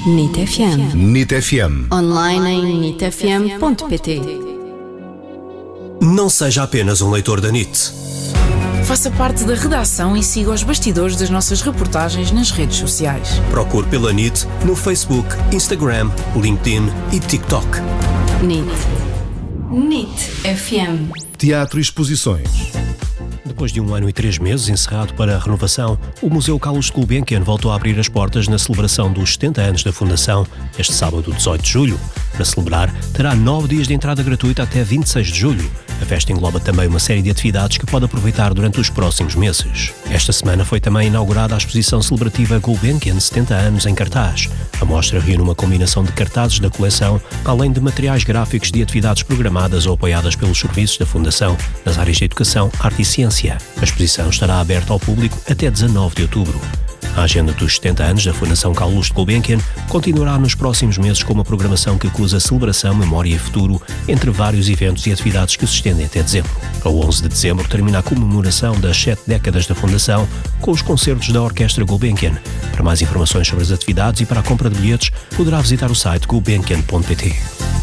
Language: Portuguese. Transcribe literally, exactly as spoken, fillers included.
N I T F M. N I T F M. Online em nit f m ponto p t. Não seja apenas um leitor da N I T. Faça parte da redação e siga os bastidores das nossas reportagens nas redes sociais. Procure pela N I T no Facebook, Instagram, LinkedIn e TikTok. N I T. N I T F M. Teatro e exposições. Depois de um ano e três meses encerrado para a renovação, o Museu Carlos Gulbenkian voltou a abrir as portas na celebração dos setenta anos da Fundação, este sábado, dezoito de julho. Para celebrar, terá nove dias de entrada gratuita até vinte e seis de julho. A festa engloba também uma série de atividades que pode aproveitar durante os próximos meses. Esta semana foi também inaugurada a exposição celebrativa Gulbenkian setenta anos em cartaz. A mostra reúne uma combinação de cartazes da coleção, além de materiais gráficos de atividades programadas ou apoiadas pelos serviços da Fundação nas áreas de educação, arte e ciência. A exposição estará aberta ao público até dezanove de outubro. A agenda dos setenta anos da Fundação Carlos Gulbenkian continuará nos próximos meses com uma programação que cruza celebração, memória e futuro entre vários eventos e atividades que se estendem até dezembro. A onze de dezembro termina a comemoração das sete décadas da Fundação com os concertos da Orquestra Gulbenkian. Para mais informações sobre as atividades e para a compra de bilhetes, poderá visitar o site gulbenkian ponto p t.